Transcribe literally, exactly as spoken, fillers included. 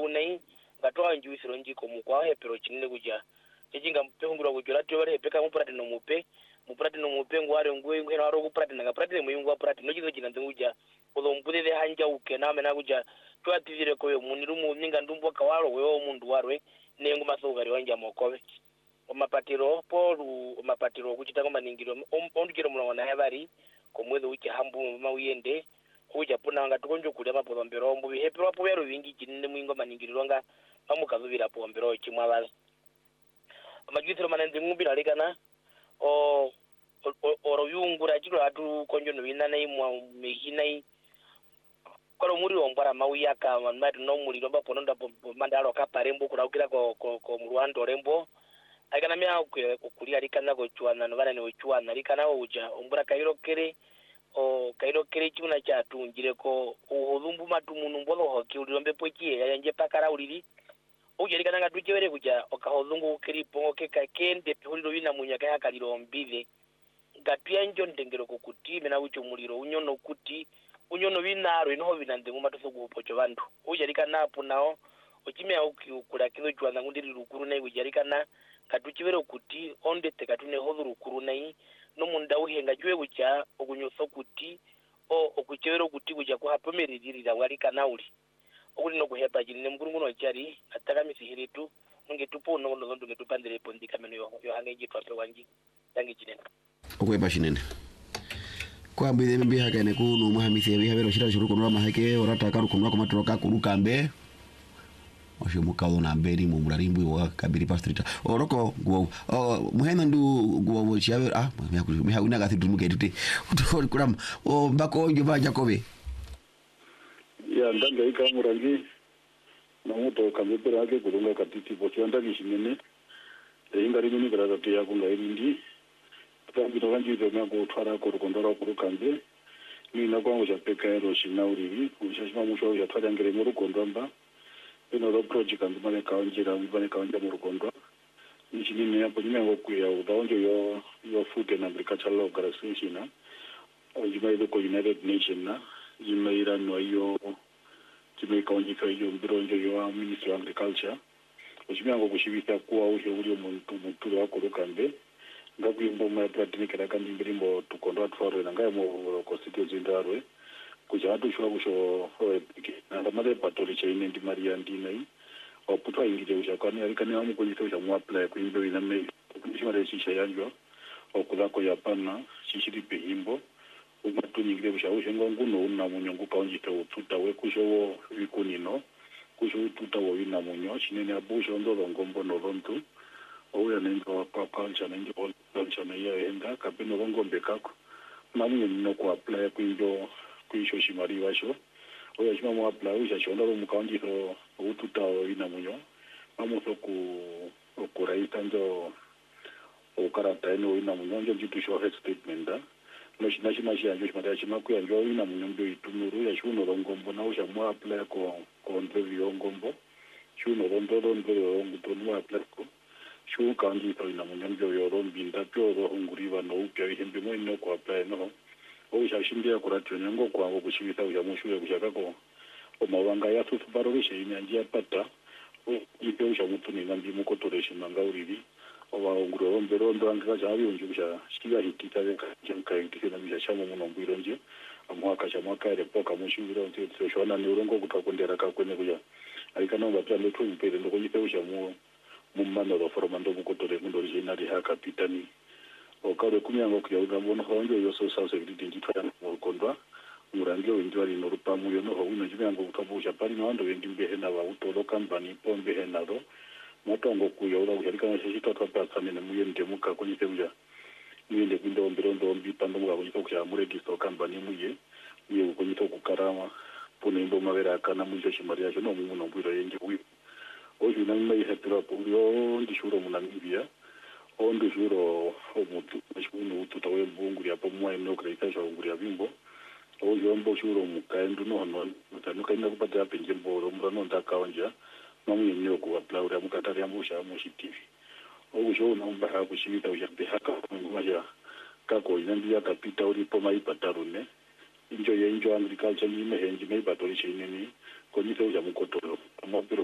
unai ngatoa njuisiro njiko mukwa hepero chinene kuja chechinga mpehungura kujora tyo bare peka mupurati no mupe mupurati no mupe ngware ngwe ngwe naro kupurati nga purati muyungu wa purati no chizo chinanze kuja ulombudele hanja uke na mena kuja twativire koyo muniru mu ninga ndumbo kawalo wewo mundu warwe nengo masogari wanja mokobe omapatiro polu omapatiro kuchita kama ningiro ondukiro mulona habari komwezo uchi hambu mawiyende uja puna nga tukonjo kulya mapombero ombu bihepero apobero bingi kinene mwingo maningiro nga pamukazubira pombero chimwabaza amajitiro manenze ngumbi nalikana o oro yungura chiro atu konjo no binana imwa mehinai kolo muri ombara mawiyaka manmatu no muri roba pononda mandalo kaparembo kuraukira ko ko, ko Rwanda rembo akana mya okulia likana ko chwana no bana ne chwana likana uja ombura kairo kere o kairo kere chuna cha tunjire ko uhulumbu matumundu mbolo hoki ulirombe pochie yanje pakara uliri uje likana ngatuchewere kuja okahozungu kiripo ke kakende puliro bina munyaka yakaliro mbile gatya njo ndengero kukuti mena ucho muliro unyono kuti unyono binaro ino binande mu matoso gupocho bantu uje likana punao ochime ukula kilo chwana ngundiri rukuru nayi uje likana katuchewere kuti onde tekatune hozo rukuru nayi no munda uhenga jwe bucha okunyoso kuti o okuchewere kuti kuja ko hapomeririra walikana uli okuli no kuhepa jine mkurungu no chari ataka misihiritu nge tupo no no ndo ngetupandire pondika meno yo yo hangeji twape wangi tangi jine okwepa shinene kwa mbide mbi hakane ku no muhamisi ya bihabero shira shuru kunwa mahake orata karu kunwa ko matoroka kurukambe osho mukawo na mberi mu murarimbu wa kabiri pastrita oroko gwo muhena ndu gwo chiabe ah miha una gathi dumuke tute utokoli kuram o mbako nje baja kobe ya ndanga ikamurangi na muto kambepera ake kurunga katiti pochanda kishinene ingari mini garata tia kunga irindi tambi to kanji to mako twara ko kondora ko kambe ni na kwangu cha peka ero shinauri ushashima musho ya twara ngere mu kondamba ino ro project kandi mane kaonjira mbane kaonja mu kondwa ni shinene yapo ni ngo kuya udaonjo yo yo food and agricultural organization na ojimaide ko United Nations na jimaira no yo Jamaica onji ka yo mbronjo yo Ministry of Agriculture ojimango kushibita kuwa uje uri umuntu muturu wako rukambe ngabimbo ma platini kada kandi mbrimbo tukondwa twaro nanga mu constituency ndarwe kuja atu shwa kusho na mare patori chaine ndi Maria ndinai oputwa ingire uja kwani alikane amu kujita uja mu apply ku imbe ina me kujishimare shisha yanjwa okudako yapana shishiri behimbo umatungire bushauje ngonguno una munyongu kaonjita ututa we kusho wikunino kusho ututa wo ina munyo chinene abusho ndolo ngombo no lontu oya nendo kwa culture nendo culture na ya enda kapeno ngombe kako mani no ku apply kuinjo kuisho shimari washo oya shima mo apply usha shonda mu kaonjita ututa wo ina munyo mamuso ku okuraita ndo okarata eno ina munyo njo jitu show statement da no shinashi yanjo chimata chimakuya njo ina munyombe itumuru ya shuno rongombo na usha mwa apply ko ko ndevyo ngombo shuno rondoro ndoro nguto mwa apply ko shu kanji to ina munyombe yo rombinda pyo ro hunguriva no upya ihembe mo ino ko apply no usha shimbia kuratyo nyango kwa ngo kushibita usha mushure kushaka ko o mawanga ya tutu barorisha inyanja pata ipe usha mutuni ngambi mukotoresha mangauriri oba nguro mbero ndo anga jabi unjusha shikiga hitita ka janka ikisena misha chamo muno ngwironje amwaka chamaka ile poka mushubiro nti tsoshona ni urongo kutakondera ka kwene kuja alikana ngapya ndo tumpere ndo kujite usha mu mumano ro formando mukotore ndo originali ha kapitani okare kumyango kuya ugambono honjo yo so sa security nditwa mu kondwa murangi wenjwari no rupamu yo no ho uno jibyango kutabusha pali no ndo wendi mbehena wa utolo company pombe henado motongo kuya ura kujarikana shishito twapasane ne muyende muka konyite buja niyende kwindo mbero ndo mbi pando muka konyite kuja mu register company muye uye konyite kukarama pone imbo mabera kana mujo shimaria jo no mu no bwiro yenge wi oju na mai hetera polio ndishuro mu Namibia ondo juro omutu shikuno tutawe mbunguri apo mwa no kreita jo nguri abimbo oju mbo juro mu kaendu no no mutanuka ina kupata penje mboro mrano ndakaonja mamu yenyewe kwa plaura mukatari ambusha mushi T V ojo no mbaha kushimita uja behaka ngumaja kako inambia kapita ulipo maipatarune injo ye injo agriculture ni mehenji maipatori chineni konyite uja mukotoro amapiro